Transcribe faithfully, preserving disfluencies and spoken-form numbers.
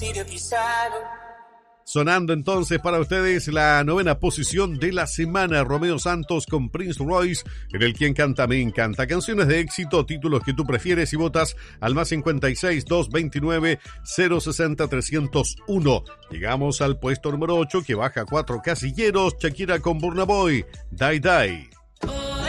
Sonando entonces para ustedes la novena posición de la semana, Romeo Santos con Prince Royce, en el Quien Canta Me Encanta. Canciones de éxito, títulos que tú prefieres y votas al más cincuenta y seis, doscientos veintinueve, cero sesenta, trescientos uno. Llegamos al puesto número ocho, que baja cuatro casilleros, Shakira con Burna Boy, Die Die.